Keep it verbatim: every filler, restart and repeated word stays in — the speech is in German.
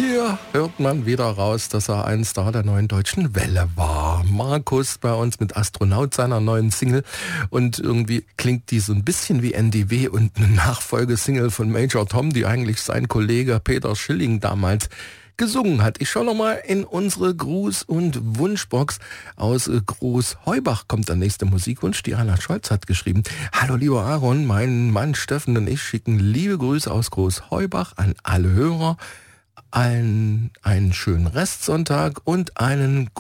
Hier hört man wieder raus, dass er ein Star der neuen deutschen Welle war. Markus bei uns mit Astronaut seiner neuen Single und irgendwie klingt die so ein bisschen wie N D W und eine Nachfolgesingle von Major Tom, die eigentlich sein Kollege Peter Schilling damals gesungen hat. Ich schaue nochmal in unsere Gruß- und Wunschbox. Aus Groß-Heubach kommt der nächste Musikwunsch. Diana Scholz hat geschrieben: Hallo lieber Aaron, mein Mann Steffen und ich schicken liebe Grüße aus Groß-Heubach an alle Hörer. Allen einen schönen Restsonntag und einen guten